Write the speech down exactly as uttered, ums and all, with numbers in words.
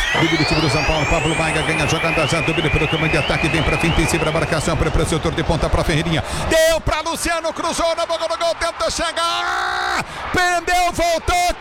Divide o time do São Paulo. Pablo Maiga ganha a jogada já. Domina pelo caminho de ataque. Vem pra finta em cima da marcação. Para o setor de ponta para Ferreirinha. Deu pra Luciano. Cruzou na boca do gol. Tenta chegar. Prendeu. Voltou.